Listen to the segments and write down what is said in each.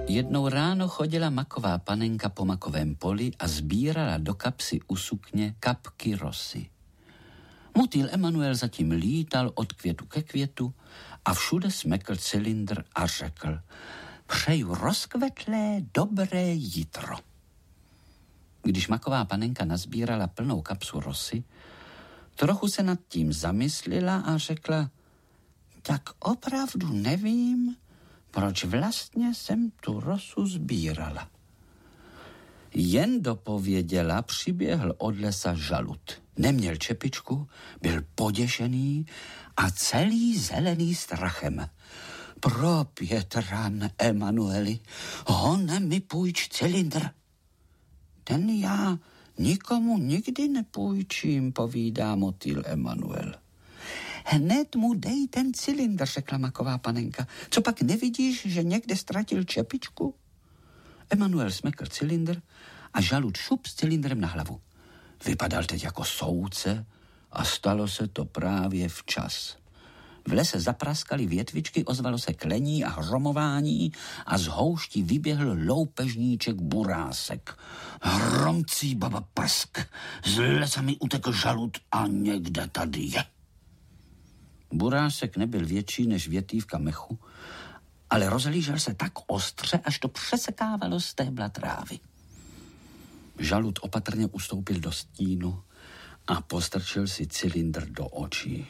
Jednou ráno chodila maková panenka po makovém poli a sbírala do kapsy u sukně kapky rosy. Motýl Emanuel zatím lítal od květu ke květu a všude smekl cylindr a řekl: přeju rozkvetlé, dobré jitro. Když maková panenka nazbírala plnou kapsu rosy, trochu se nad tím zamyslela a řekla: tak opravdu nevím, proč vlastně jsem tu rosu sbírala. Jen dopověděla, přiběhl od lesa žalud. Neměl čepičku, byl poděšený a celý zelený strachem. Pro Pětran, Emanueli, honem mi půjč cylindr. Ten já nikomu nikdy nepůjčím, povídá motýl Emanuel. Hned mu dej ten cylindr, řekla maková panenka. Co pak nevidíš, že někde ztratil čepičku? Emanuel smekl cylindr a žalud šup s cylindrem na hlavu. Vypadal teď jako soudce a stalo se to právě včas. V lese zapraskaly větvičky, ozvalo se klení a hromování a z houští vyběhl loupežníček Burásek. Hromcí baba prsk, z lesa mi utekl žalud a někde tady je. Burásek nebyl větší než větývka mechu, ale rozhlížel se tak ostře, až to přesekávalo stébla trávy. Žalud opatrně ustoupil do stínu a postrčil si cylindr do očí.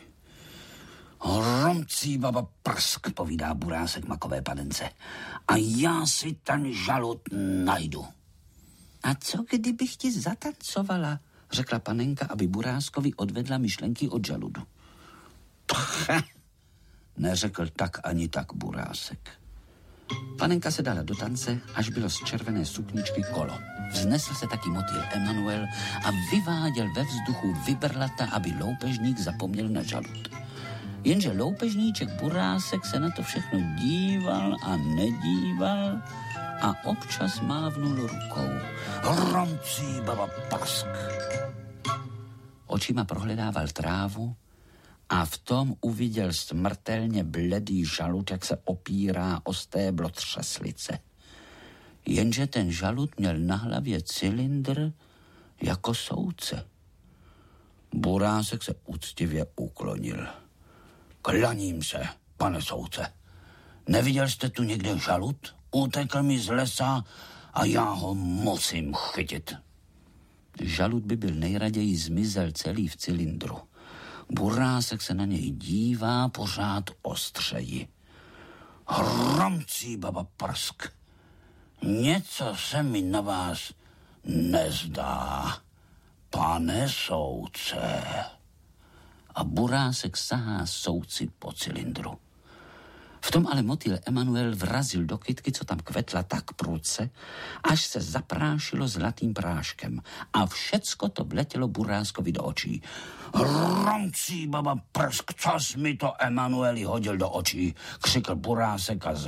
Hromcí baba prsk, povídá Burásek makové panence. A já si ten žalud najdu. A co kdybych ti zatancovala, řekla panenka, aby Buráskovi odvedla myšlenky od žaludu. Neřekl tak ani tak Burásek. Panenka se dala do tance, až bylo z červené sukničky kolo. Vznesl se taky motýl Emanuel a vyváděl ve vzduchu vybrlata, aby loupežník zapomněl na žalud. Jenže loupežníček Burásek se na to všechno díval a nedíval a občas mávnul rukou. Hromcí baba prsk. Očima prohledával trávu a v tom uviděl smrtelně bledý žalud, jak se opírá o stéblo třeslice. Jenže ten žalud měl na hlavě cylindr jako soudce. Burásek se úctivě uklonil. Klaním se, pane soudce. Neviděl jste tu někde žalud? Utekl mi z lesa a já ho musím chytit. Žalud by byl nejraději zmizel celý v cylindru. Burásek se na něj dívá pořád ostřeji. Hromcí baba prsk. Něco se mi na vás nezdá, pane soudce. A Burásek sahá soudci po cylindru. V tom ale motýl Emanuel vrazil do kytky, co tam kvetla tak prudce, až se zaprášilo zlatým práškem a všecko to vletělo Buráskovi do očí. Hromcí baba prsk, co jsi mi to Emanueli hodil do očí, křikl Burásek a